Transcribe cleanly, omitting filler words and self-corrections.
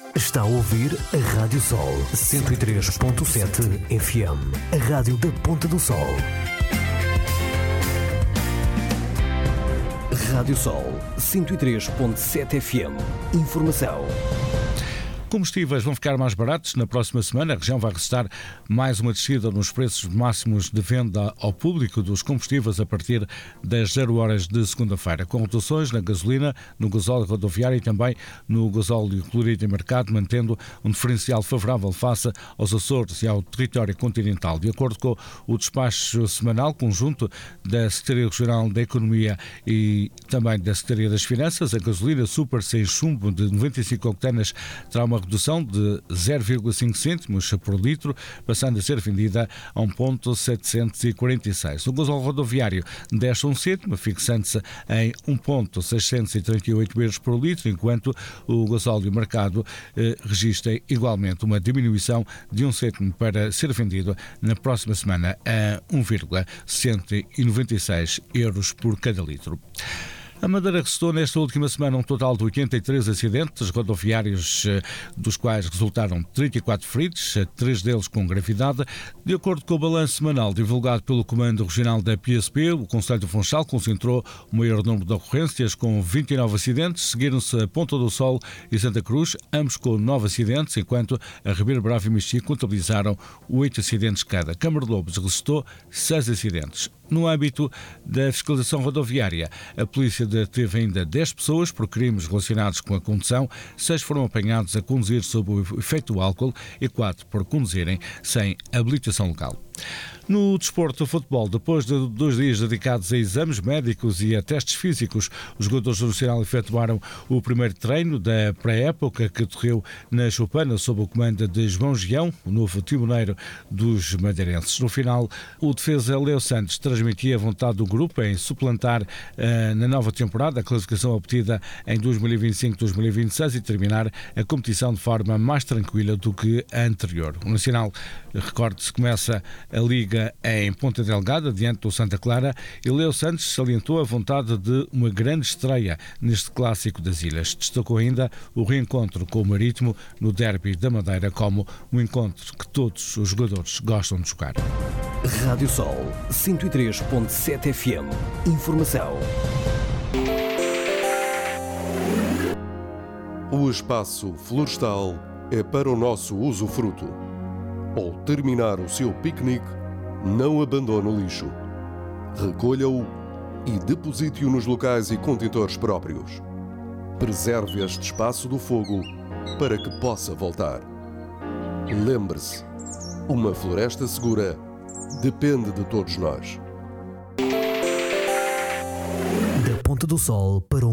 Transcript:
Está a ouvir a Rádio Sol 103.7 FM, a rádio da Ponta do Sol. Rádio Sol 103.7 FM. Informação. Combustíveis vão ficar mais baratos na próxima semana. A região vai registrar mais uma descida nos preços máximos de venda ao público dos combustíveis a partir das 0 horas de segunda-feira, com reduções na gasolina, no gasóleo rodoviário e também no gasóleo colorido em mercado, mantendo um diferencial favorável face aos Açores e ao território continental. De acordo com o despacho semanal conjunto da Secretaria Regional da Economia e também da Secretaria das Finanças, a gasolina super sem chumbo de 95 octanas terá uma redução de 0,5 cêntimos por litro, passando a ser vendida a 1,746. O gasóleo rodoviário desce 1 cêntimo, fixando-se em 1,638 euros por litro, enquanto o gasóleo mercado registra igualmente uma diminuição de 1 cêntimo para ser vendido na próxima semana a 1,196 euros por cada litro. A Madeira registrou nesta última semana um total de 83 acidentes rodoviários, dos quais resultaram 34 feridos, 3 deles com gravidade. De acordo com o balanço semanal divulgado pelo Comando Regional da PSP, o Concelho do Funchal concentrou o maior número de ocorrências, com 29 acidentes, seguiram-se a Ponta do Sol e Santa Cruz, ambos com 9 acidentes, enquanto a Ribeira Brava e Mexia contabilizaram 8 acidentes cada. Câmara de Lobos registrou 6 acidentes. No âmbito da fiscalização rodoviária, a polícia deteve ainda 10 pessoas por crimes relacionados com a condução, 6 foram apanhados a conduzir sob o efeito do álcool e 4 por conduzirem sem habilitação local. No desporto do futebol, depois de 2 dias dedicados a exames médicos e a testes físicos, os jogadores do Nacional efetuaram o primeiro treino da pré-época que decorreu na Choupana sob o comando de João Gião, o novo timoneiro dos madeirenses. No final, o defesa Leo Santos transmitia a vontade do grupo em suplantar na nova temporada a classificação obtida em 2025-2026 e terminar a competição de forma mais tranquila do que a anterior. O Nacional, recorde-se, começa a Liga em Ponta Delgada, diante do Santa Clara, e Leo Santos salientou a vontade de uma grande estreia neste clássico das Ilhas. Destacou ainda o reencontro com o Marítimo no derby da Madeira como um encontro que todos os jogadores gostam de jogar. Rádio Sol 103.7 FM. Informação. O espaço florestal é para o nosso usufruto. Ao terminar o seu piquenique, não abandone o lixo. Recolha-o e deposite-o nos locais e contentores próprios. Preserve este espaço do fogo para que possa voltar. Lembre-se, uma floresta segura depende de todos nós. Da Ponta do Sol para o